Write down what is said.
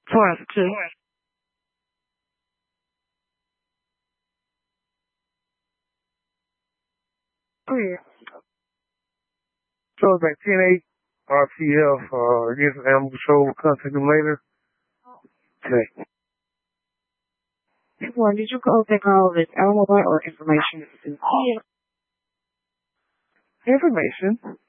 Class 2. Oh, yeah. So it's like 10-8 RTF, against Animal Control. We'll contact them later. Okay. Well, did you go take all this animal or information? Information.